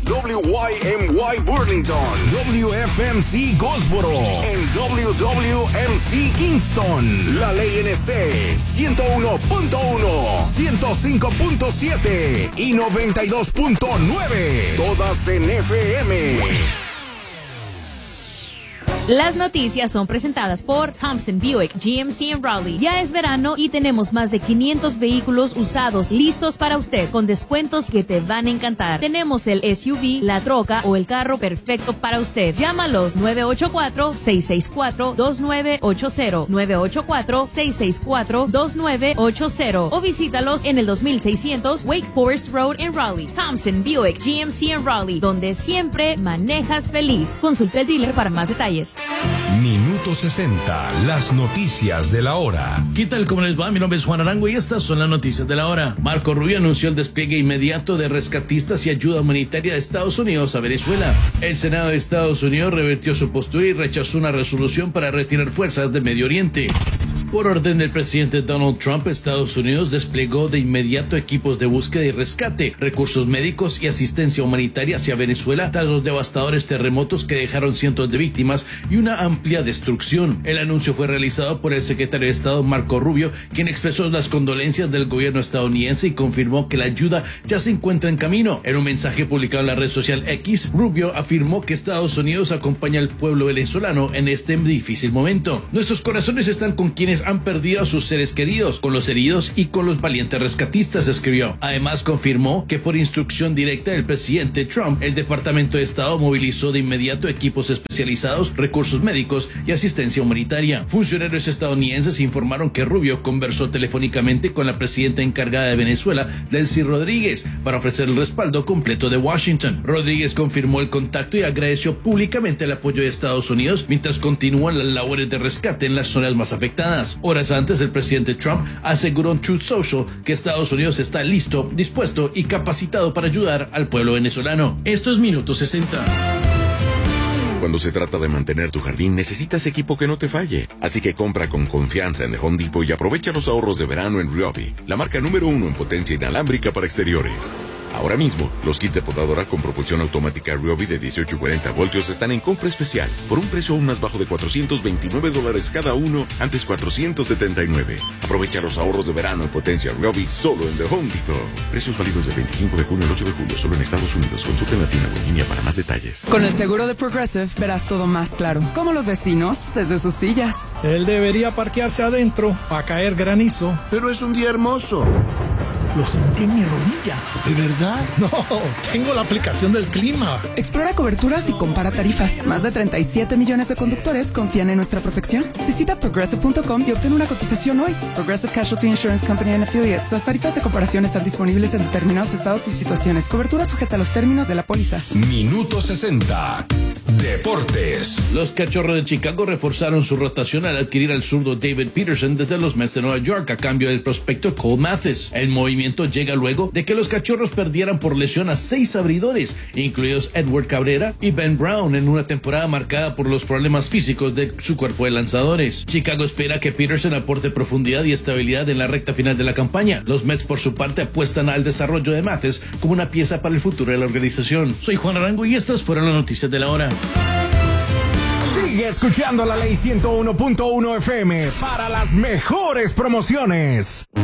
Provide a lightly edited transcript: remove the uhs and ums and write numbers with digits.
WYMY Burlington, WFMC Goldsboro, en WWMC Kingston, la ley NC 101.1, 105.7 y 92.9, todas en FM. Las noticias son presentadas por Thompson Buick GMC en Raleigh. Ya es verano y tenemos más de 500 vehículos usados listos para usted con descuentos que te van a encantar. Tenemos el SUV, la troca o el carro perfecto para usted. Llámalos 984-664-2980, 984-664-2980 o visítalos en el 2600 Wake Forest Road en Raleigh. Thompson Buick GMC en Raleigh, donde siempre manejas feliz. Consulte el dealer para más detalles. Minuto 60, las noticias de la hora. ¿Qué tal? ¿Cómo les va? Mi nombre es Juan Arango y estas son las noticias de la hora. Marco Rubio anunció el despliegue inmediato de rescatistas y ayuda humanitaria de Estados Unidos a Venezuela. El Senado de Estados Unidos revirtió su postura y rechazó una resolución para retirar fuerzas de Medio Oriente. Por orden del presidente Donald Trump, Estados Unidos desplegó de inmediato equipos de búsqueda y rescate, recursos médicos y asistencia humanitaria hacia Venezuela tras los devastadores terremotos que dejaron cientos de víctimas y una amplia destrucción. El anuncio fue realizado por el secretario de Estado Marco Rubio, quien expresó las condolencias del gobierno estadounidense y confirmó que la ayuda ya se encuentra en camino. En un mensaje publicado en la red social X, Rubio afirmó que Estados Unidos acompaña al pueblo venezolano en este difícil momento. Nuestros corazones están con quienes han perdido a sus seres queridos, con los heridos y con los valientes rescatistas, escribió. Además, confirmó que por instrucción directa del presidente Trump, el Departamento de Estado movilizó de inmediato equipos especializados, recursos médicos y asistencia humanitaria. Funcionarios estadounidenses informaron que Rubio conversó telefónicamente con la presidenta encargada de Venezuela, Delcy Rodríguez, para ofrecer el respaldo completo de Washington. Rodríguez confirmó el contacto y agradeció públicamente el apoyo de Estados Unidos mientras continúan las labores de rescate en las zonas más afectadas. Horas antes, el presidente Trump aseguró en Truth Social que Estados Unidos está listo, dispuesto y capacitado para ayudar al pueblo venezolano. Esto es Minuto 60. Cuando se trata de mantener tu jardín, necesitas equipo que no te falle. Así que compra con confianza en The Home Depot y aprovecha los ahorros de verano en Ryobi, la marca número 1 en potencia inalámbrica para exteriores. Ahora mismo, los kits de podadora con propulsión automática Ryobi de 18 y 40 voltios están en compra especial, por un precio aún más bajo de $429 cada uno, antes $479. Aprovecha los ahorros de verano en potencia Ryobi solo en The Home Depot. Precios válidos del 25 de junio al 8 de julio, solo en Estados Unidos. Consulta en la tienda o en línea para más detalles. Con el seguro de Progressive verás todo más claro, como los vecinos desde sus sillas. Él debería parquearse adentro a caer granizo. Pero es un día hermoso. Lo sentí en mi rodilla. ¿De verdad? No, tengo la aplicación del clima. Explora coberturas y compara tarifas. Más de 37 millones de conductores confían en nuestra protección. Visita progressive.com y obtén una cotización hoy. Progressive Casualty Insurance Company and Affiliates. Las tarifas de comparación están disponibles en determinados estados y situaciones. Cobertura sujeta a los términos de la póliza. Minuto 60. Deportes. Los Cachorros de Chicago reforzaron su rotación al adquirir al zurdo David Peterson desde los Mets de Nueva York a cambio del prospecto Cole Mathis. El movimiento llega luego de que los Cachorros perdieran por lesión a 6 abridores, incluidos Edward Cabrera y Ben Brown, en una temporada marcada por los problemas físicos de su cuerpo de lanzadores. Chicago espera que Peterson aporte profundidad y estabilidad en la recta final de la campaña. Los Mets, por su parte, apuestan al desarrollo de Mathis como una pieza para el futuro de la organización. Soy Juan Arango y estas fueron las noticias de la hora. Sigue escuchando la ley 101.1 FM para las mejores promociones.